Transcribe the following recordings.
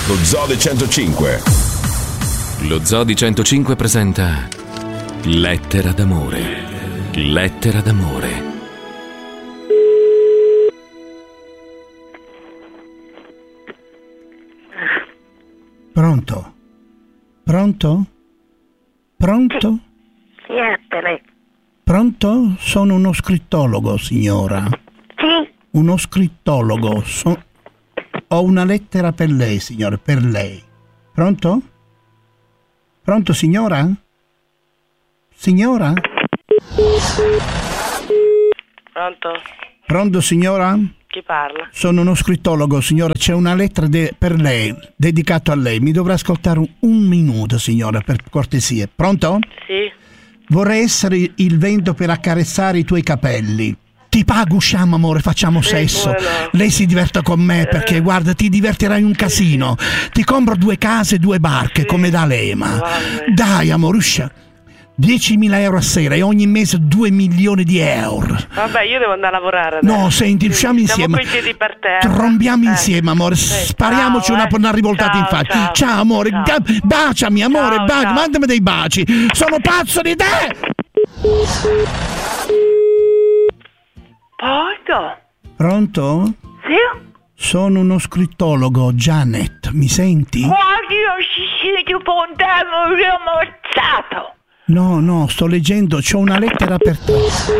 Lo Zoo di 105. Lo Zoo di 105 presenta Lettera d'amore. Lettera d'amore. Pronto? Pronto? Pronto? Siete. Pronto? Sono uno scrittologo, signora. Sì? Uno scrittologo. Ho una lettera per lei, signore, per lei. Pronto? Pronto, signora? Signora? Pronto? Pronto, signora? Chi parla? Sono uno scrittologo, signora. C'è una lettera per lei, dedicato a lei. Mi dovrà ascoltare un minuto, signora, per cortesia. Pronto? Sì. Vorrei essere il vento per accarezzare i tuoi capelli. Ti pago, usciamo, amore, facciamo sesso. No. Lei si diverte con me perché, guarda, ti divertirai un casino. Ti compro 2 case e 2 barche, come da Lema. Dai, amore, uscia. 10.000 euro a sera e ogni mese 2 milioni di euro. Vabbè, io devo andare a lavorare adesso. No, senti, usciamo insieme. Siamo coi piedi per terra. Trombiamo insieme, amore. Spariamoci ciao, una rivoltata in faccia. Ciao, amore. Ciao. Baciami, amore. Ciao, ciao. Mandami dei baci. Sono pazzo di te. Pronto? Pronto? Sì? Sono uno scrittologo, Janet. Mi senti? Guardi, io ci sento fontano, io ammazzato. No, sto leggendo. C'ho una lettera per te.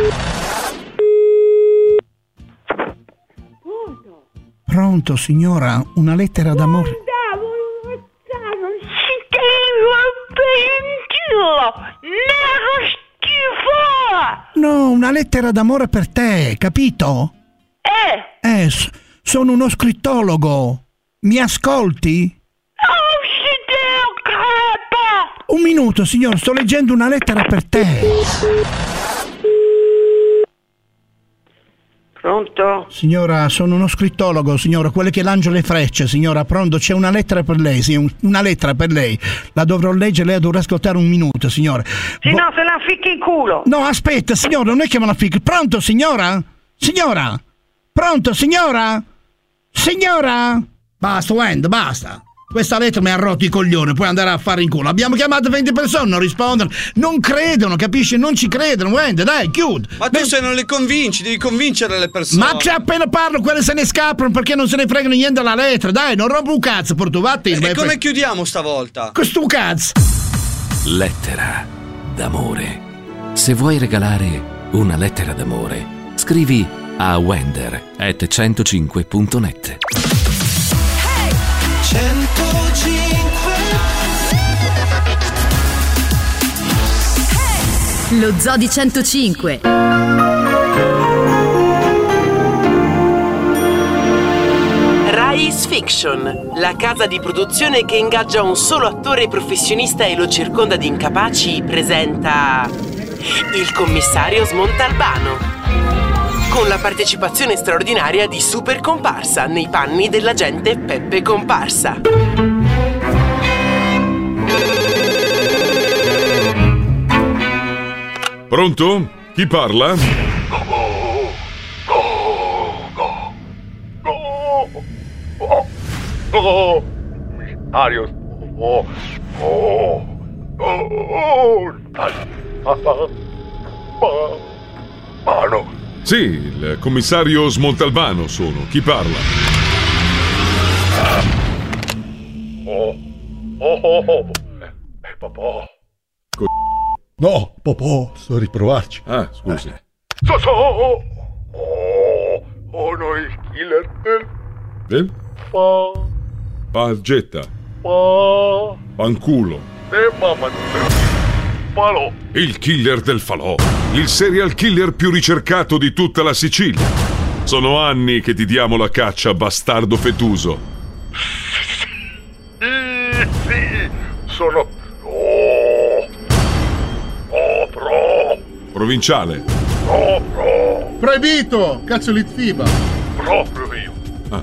Pronto, signora? Una lettera d'amore. Non si nero schifo. No, una lettera d'amore per te, capito? Sono uno scrittologo. Mi ascolti? Un minuto, signor, sto leggendo una lettera per te. Pronto? Signora, sono uno scrittologo, signora, quello che lancia le frecce, signora. Pronto, c'è una lettera per lei, sì, una lettera per lei. La dovrò leggere, lei dovrà ascoltare un minuto, signore. Sì, no, se la ficchi in culo. No, aspetta, signora, non è che me la ficchi. Pronto, signora? Signora? Pronto, signora? Signora? Basta, Wendy, basta. Questa lettera mi ha rotto i coglioni, puoi andare a fare in culo. Abbiamo chiamato 20 persone, non rispondono, non credono, capisci? Non ci credono, Wendy, dai, chiudi. Ma tu se non le convinci, devi convincere le persone. Ma c'è appena parlo, quelle se ne scappano perché non se ne fregano niente della lettera. Dai, non rompo un cazzo, portuvatti. E come chiudiamo stavolta? Questo cazzo. Lettera d'amore. Se vuoi regalare una lettera d'amore, scrivi a wender@105.net. 105. Lo Zoo di 105. Rise Fiction, la casa di produzione che ingaggia un solo attore professionista e lo circonda di incapaci, presenta Il commissario Smontalbano, con la partecipazione straordinaria di Super Comparsa nei panni dell'agente Peppe Comparsa. Pronto? Chi parla? Commissario. Mano. Sì, il commissario Smontalbano sono. Chi parla? Papà. No, Popò, sto a riprovarci. Ah, scusi. Sono il killer del Pagetta. Panculo. Mamma. Falò. Il killer del falò. Il serial killer più ricercato di tutta la Sicilia. Sono anni che ti diamo la caccia, bastardo fetuso. Sì. Sono Provinciale. Proibito! Cazzo litfiba! Proprio io. Ah.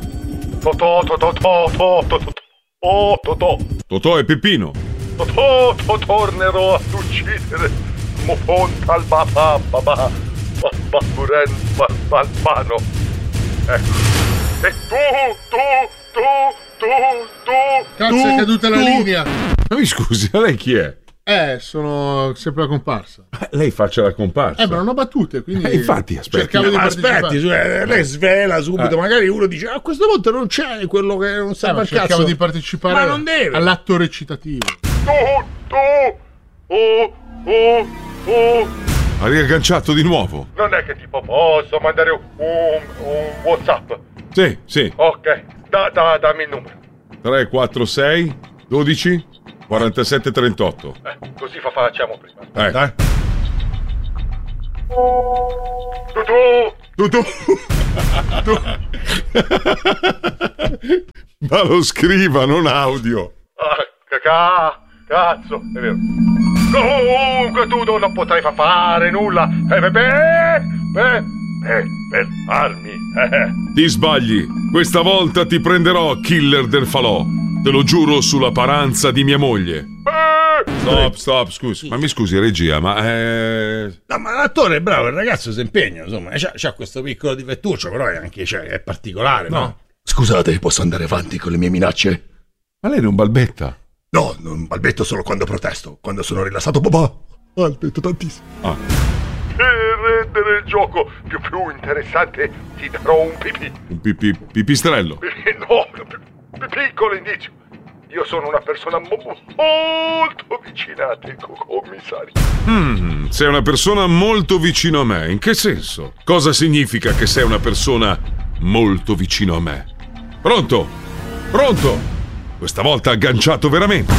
Totò e Peppino. Tornerò ad uccidere Montalbano. Ecco. E tu. Cazzo, è caduta la linea. Ma mi scusi, lei chi è? Sono sempre la comparsa. Lei faccia la comparsa. Ma non ho battute, quindi. Infatti, aspetti. Cercavo di Aspetti, lei svela subito. Magari uno dice: a questa volta non c'è quello che non sa per cercavo cazzo di partecipare ma non deve. all'atto recitativo. Ha riagganciato di nuovo. Non è che tipo posso mandare un WhatsApp. Sì. Ok, dammi il numero. 346 12 47 38. Così facciamo prima. Dai. Tu. Ma lo scriva, non audio. Cazzo, è vero. Comunque tu non potrai fare nulla per armi. Ti sbagli. Questa volta ti prenderò, killer del falò. Te lo giuro sulla paranza di mia moglie. Stop, scusi. Ma mi scusi, regia, ma No, ma l'attore è bravo, il ragazzo si impegna, insomma. C'ha questo piccolo difettuccio, però è anche è particolare, no? Scusate, posso andare avanti con le mie minacce? Ma lei non balbetta? No, non balbetto solo quando protesto. Quando sono rilassato, papà, balbetto tantissimo. Per rendere il gioco più interessante ti darò un pipì. Un pipistrello? No, piccolo indizio. Io sono una persona molto vicina a te, commissario. Sei una persona molto vicino a me. In che senso? Cosa significa che sei una persona molto vicino a me? Pronto? Questa volta agganciato veramente.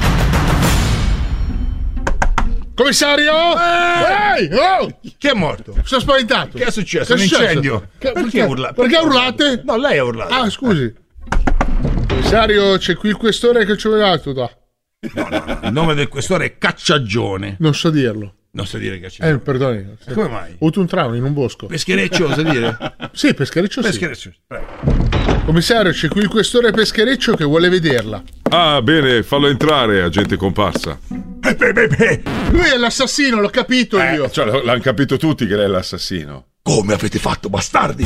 Commissario! Ehi! Oh! Chi è morto? Sono spaventato. Che è successo? Un incendio. Perché urlate? Perché urlate? No, lei ha urlato. Ah, scusi. Commissario, c'è qui il questore che ci aveva dato. No. Il nome del questore è Cacciagione. Non so dirlo. Non so dire Cacciagione. Perdoni. Come mai? Ho avuto un trauma in un bosco. Peschereccio, sa dire? Sì, Peschereccio sì. Peschereccio, prego. Commissario, c'è qui il questore Peschereccio che vuole vederla. Ah, bene, fallo entrare, agente comparsa. Lui è l'assassino, l'ho capito io. Cioè, l'hanno capito tutti che lei è l'assassino. Come avete fatto, bastardi?